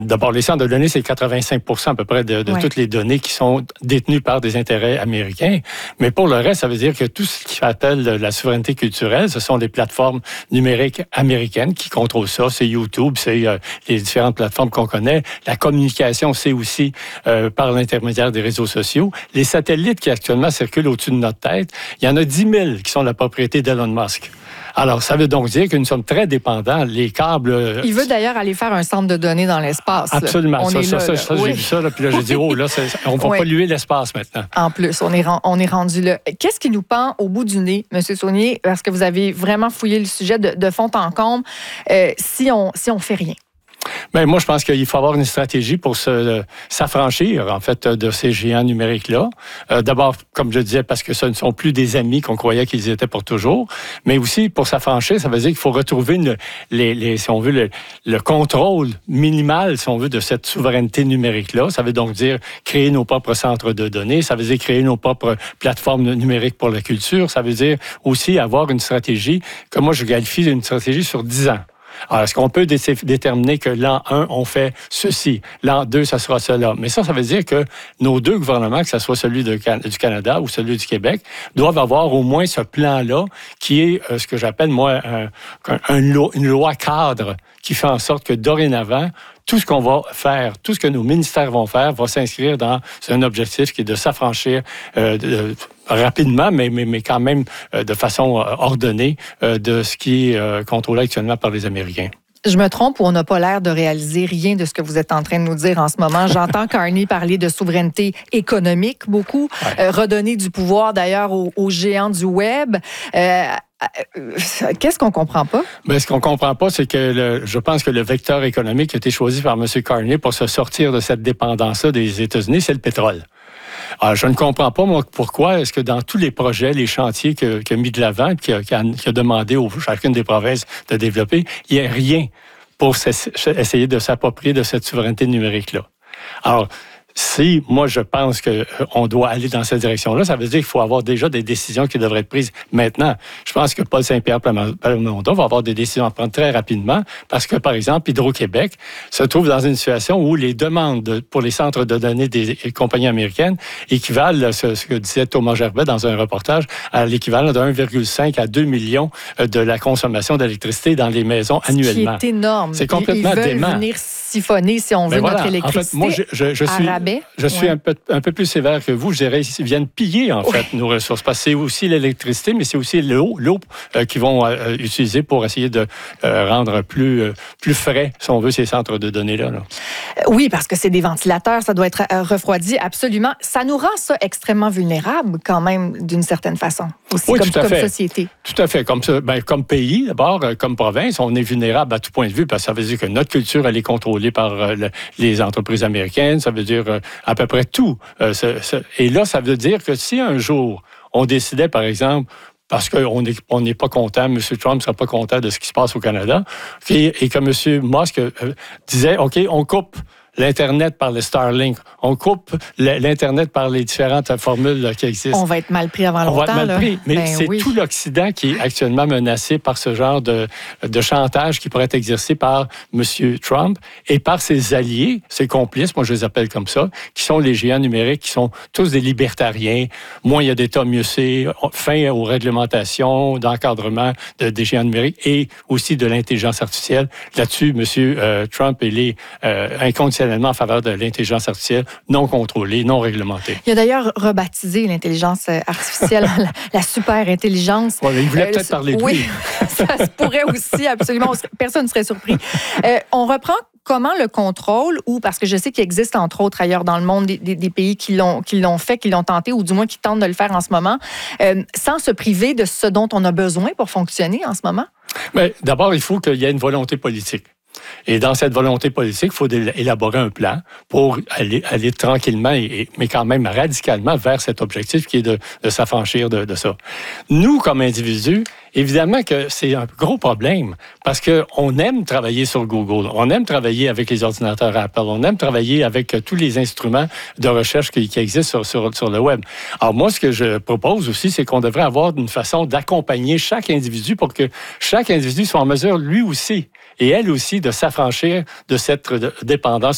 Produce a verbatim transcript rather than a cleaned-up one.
D'abord, les centres de données, c'est quatre-vingt-cinq pour cent à peu près de, de ouais. toutes les données qui sont détenues par des intérêts américains. Mais pour le reste, ça veut dire que tout ce qui appelle la souveraineté culturelle, ce sont les plateformes numériques américaines qui contrôlent ça. C'est YouTube, c'est euh, les différentes plateformes qu'on connaît. La communication, c'est aussi euh, par l'intermédiaire des réseaux sociaux. Les satellites qui actuellement circulent au-dessus de notre tête, il y en a dix mille qui sont la propriété d'Elon Musk. Alors, ça veut donc dire que nous sommes très dépendants. Les câbles... Il veut d'ailleurs aller faire un centre de données dans l'espace. Absolument. On ça, est ça, là, ça, là. ça Oui. j'ai vu ça, là, puis là, j'ai dit, oh, là, c'est, on va oui. polluer l'espace maintenant. En plus, on est, on est rendu là. Qu'est-ce qui nous pend au bout du nez, M. Saunier, parce que vous avez vraiment fouillé le sujet de, de fond en comble, euh, si on si on fait rien? Bien, moi, je pense qu'il faut avoir une stratégie pour se, s'affranchir, en fait, de ces géants numériques-là. Euh, d'abord, comme je disais, parce que ce ne sont plus des amis qu'on croyait qu'ils étaient pour toujours, mais aussi pour s'affranchir, ça veut dire qu'il faut retrouver, une, les, les, si on veut, le, le contrôle minimal, si on veut, de cette souveraineté numérique-là. Ça veut donc dire créer nos propres centres de données, ça veut dire créer nos propres plateformes numériques pour la culture, ça veut dire aussi avoir une stratégie, que moi, je qualifie une stratégie sur dix ans. Alors, est-ce qu'on peut dé- déterminer que l'an un, on fait ceci, l'an deux, ça sera cela? Mais ça, ça veut dire que nos deux gouvernements, que ce soit celui de, du Canada ou celui du Québec, doivent avoir au moins ce plan-là qui est euh, ce que j'appelle, moi, un, un, un lo- une loi cadre qui fait en sorte que dorénavant, tout ce qu'on va faire, tout ce que nos ministères vont faire va s'inscrire dans un objectif qui est de s'affranchir euh, de, de, rapidement, mais, mais, mais quand même euh, de façon euh, ordonnée euh, de ce qui est euh, contrôlé actuellement par les Américains. Je me trompe ou on n'a pas l'air de réaliser rien de ce que vous êtes en train de nous dire en ce moment? J'entends Carney parler de souveraineté économique beaucoup, ouais. euh, redonner du pouvoir d'ailleurs aux, aux géants du web. Euh, Qu'est-ce qu'on comprend pas? Bien, ce qu'on comprend pas, c'est que le, je pense que le vecteur économique qui a été choisi par M. Carney pour se sortir de cette dépendance-là des États-Unis, c'est le pétrole. Alors, je ne comprends pas, moi, pourquoi est-ce que dans tous les projets, les chantiers qu'il a mis de l'avant, qu'il a, qu'il a, qu'il a demandé aux chacune des provinces de développer, il n'y a rien pour essayer de s'approprier de cette souveraineté numérique-là. Alors, si, moi, je pense qu'on doit aller dans cette direction-là, ça veut dire qu'il faut avoir déjà des décisions qui devraient être prises maintenant. Je pense que Paul Saint-Pierre Plamondon va avoir des décisions à prendre très rapidement parce que, par exemple, Hydro-Québec se trouve dans une situation où les demandes de, pour les centres de données des compagnies américaines équivalent, ce, ce que disait Thomas Gerbet dans un reportage, à l'équivalent de un virgule cinq à deux millions de la consommation d'électricité dans les maisons annuellement. C'est énorme. C'est complètement Ils veulent dément. venir siphonner, si on veut, ben voilà. notre électricité. En fait, moi, je, je, je suis, je suis ouais. un, peu, un peu plus sévère que vous. Je dirais qu'ils viennent piller, en oui. fait, nos ressources. Parce que c'est aussi l'électricité, mais c'est aussi l'eau, l'eau euh, qu'ils vont euh, utiliser pour essayer de euh, rendre plus, euh, plus frais, si on veut, ces centres de données-là. Là. Oui, parce que c'est des ventilateurs, ça doit être refroidi, absolument. Ça nous rend ça extrêmement vulnérable, quand même, d'une certaine façon, aussi, oui, comme, tout à comme fait. société. Tout à fait. Comme, ben, comme pays, d'abord, comme province, on est vulnérable à tout point de vue, parce que ça veut dire que notre culture, elle est contrôlée par euh, le, les entreprises américaines, ça veut dire euh, à peu près tout. Euh, c'est, c'est, et là, ça veut dire que si un jour, on décidait, par exemple, parce qu'on n'est on n'est pas content, M. Trump ne sera pas content de ce qui se passe au Canada, et, et que M. Musk euh, disait, OK, on coupe l'Internet par le Starlink, on coupe l'Internet par les différentes formules qui existent. On va être mal pris avant longtemps. On va être mal là. pris, mais ben c'est oui. tout l'Occident qui est actuellement menacé par ce genre de, de chantage qui pourrait être exercé par M. Trump et par ses alliés, ses complices, moi je les appelle comme ça, qui sont les géants numériques, qui sont tous des libertariens. Moins il y a d'États, mieux c'est. Fin aux réglementations, d'encadrement de, des géants numériques et aussi de l'intelligence artificielle. Là-dessus, M. Euh, Trump, il est euh, inconditionnellement en faveur de l'intelligence artificielle non contrôlée, non réglementée. Il a d'ailleurs rebaptisé l'intelligence artificielle la, la super intelligence. Ouais, il voulait euh, peut-être parler de oui, lui. Ça se pourrait aussi, absolument. Personne ne serait surpris. Euh, on reprend comment le contrôle, ou parce que je sais qu'il existe entre autres ailleurs dans le monde des, des, des pays qui l'ont, qui l'ont fait, qui l'ont tenté, ou du moins qui tentent de le faire en ce moment, euh, sans se priver de ce dont on a besoin pour fonctionner en ce moment? Bien, d'abord, il faut qu'il y ait une volonté politique. Et dans cette volonté politique, il faut élaborer un plan pour aller, aller tranquillement, et, mais quand même radicalement vers cet objectif qui est de, de s'affranchir de, de ça. Nous, comme individus, évidemment que c'est un gros problème parce qu'on aime travailler sur Google, on aime travailler avec les ordinateurs Apple, on aime travailler avec tous les instruments de recherche qui, qui existent sur, sur, sur le web. Alors moi, ce que je propose aussi, c'est qu'on devrait avoir une façon d'accompagner chaque individu pour que chaque individu soit en mesure, lui aussi, et elle aussi, de s'affranchir de cette dépendance